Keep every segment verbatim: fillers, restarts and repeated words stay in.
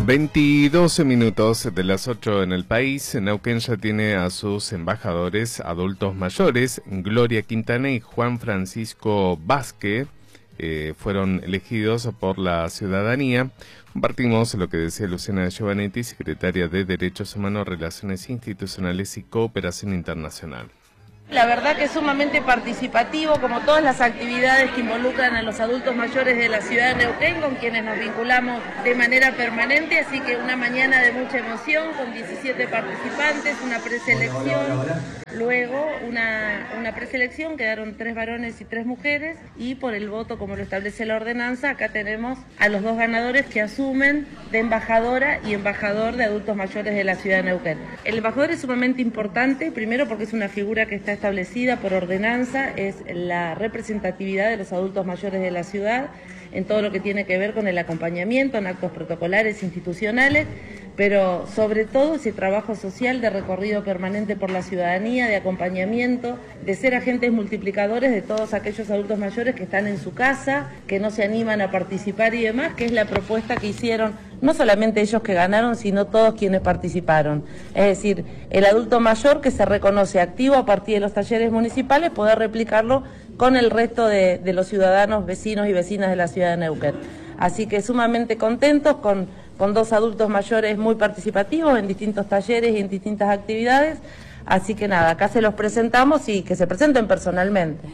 veintidós minutos de las ocho en el país. Neuquén ya tiene a sus embajadores adultos mayores. Gloria Quintana y Juan Francisco Vázquez eh, fueron elegidos por la ciudadanía. Compartimos lo que decía Luciana Giovanetti, secretaria de Derechos Humanos, Relaciones Institucionales y Cooperación Internacional. La verdad que es sumamente participativo, como todas las actividades que involucran a los adultos mayores de la ciudad de Neuquén, con quienes nos vinculamos de manera permanente, así que una mañana de mucha emoción, con diecisiete participantes, una preselección, luego una, una preselección, quedaron tres varones y tres mujeres, y por el voto, como lo establece la ordenanza, acá tenemos a los dos ganadores que asumen de embajadora y embajador de adultos mayores de la ciudad de Neuquén. El embajador es sumamente importante, primero porque es una figura que está establecida por ordenanza, es la representatividad de los adultos mayores de la ciudad en todo lo que tiene que ver con el acompañamiento en actos protocolares institucionales, pero sobre todo ese trabajo social de recorrido permanente por la ciudadanía, de acompañamiento, de ser agentes multiplicadores de todos aquellos adultos mayores que están en su casa, que no se animan a participar y demás, que es la propuesta que hicieron no solamente ellos que ganaron, sino todos quienes participaron. Es decir, el adulto mayor que se reconoce activo a partir de los talleres municipales, poder replicarlo con el resto de, de los ciudadanos, vecinos y vecinas de la ciudad de Neuquén. Así que sumamente contentos con, con dos adultos mayores muy participativos en distintos talleres y en distintas actividades. Así que nada, acá se los presentamos y que se presenten personalmente.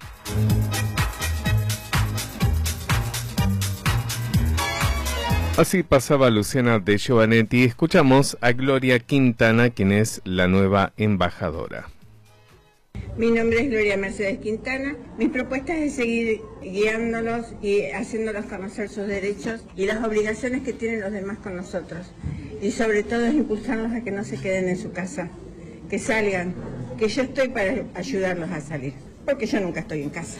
Así pasaba Luciana de Giovanetti. Escuchamos a Gloria Quintana, quien es la nueva embajadora. Mi nombre es Gloria Mercedes Quintana. Mi propuesta es seguir guiándolos y haciéndolos conocer sus derechos y las obligaciones que tienen los demás con nosotros. Y sobre todo es impulsarlos a que no se queden en su casa, que salgan, que yo estoy para ayudarlos a salir, porque yo nunca estoy en casa.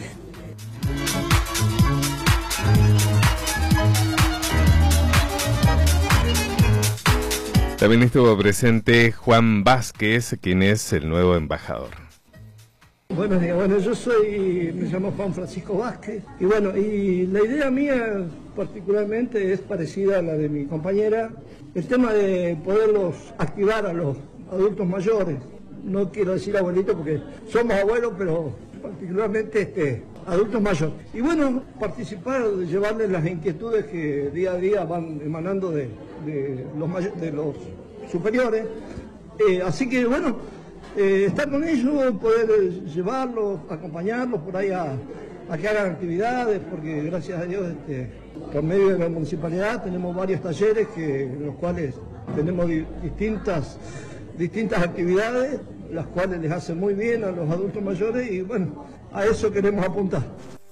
También estuvo presente Juan Vázquez, quien es el nuevo embajador. Buenos días, bueno, yo soy, me llamo Juan Francisco Vázquez, y bueno, y la idea mía particularmente es parecida a la de mi compañera, el tema de poderlos activar a los adultos mayores, no quiero decir abuelitos porque somos abuelos, pero particularmente este, adultos mayores. Y bueno, participar, llevarles las inquietudes que día a día van emanando de, de, los, de los superiores, eh, así que bueno, Eh, estar con ellos, poder llevarlos, acompañarlos por ahí a, a que hagan actividades, porque gracias a Dios este, por medio de la municipalidad tenemos varios talleres que, en los cuales tenemos di, distintas, distintas actividades, las cuales les hacen muy bien a los adultos mayores y bueno, a eso queremos apuntar.